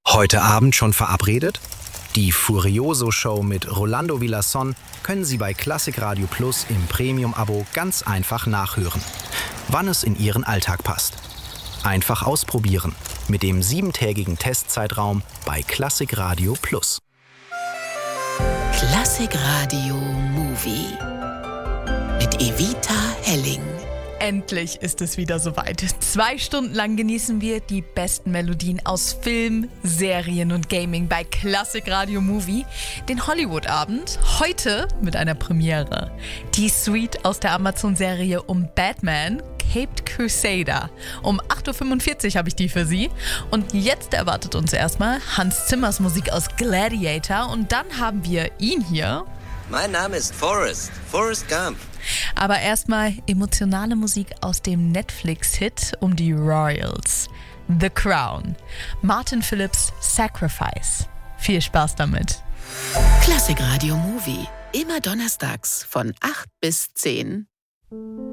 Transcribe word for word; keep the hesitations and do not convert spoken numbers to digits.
Heute Abend schon verabredet? Die Furioso-Show mit Rolando Villazón können Sie bei Klassik Radio Plus im Premium-Abo ganz einfach nachhören, wann es in Ihren Alltag passt. Einfach ausprobieren mit dem siebentägigen Testzeitraum bei Klassik Radio Plus. Klassik Radio Movie mit Evita Helling. Endlich ist es wieder soweit. Zwei Stunden lang genießen wir die besten Melodien aus Film, Serien und Gaming bei Klassik Radio Movie. Den Hollywood-Abend heute mit einer Premiere. Die Suite aus der Amazon-Serie um Batman, Caped Crusader. Um acht Uhr fünfundvierzig habe ich die für Sie. Und jetzt erwartet uns erstmal Hans Zimmers Musik aus Gladiator. Und dann haben wir ihn hier. Mein Name ist Forrest, Forrest Gump. Aber erstmal emotionale Musik aus dem Netflix-Hit um die Royals. The Crown. Martin Phillips' Sacrifice. Viel Spaß damit. Klassik Radio Movie. Immer donnerstags von acht bis zehn.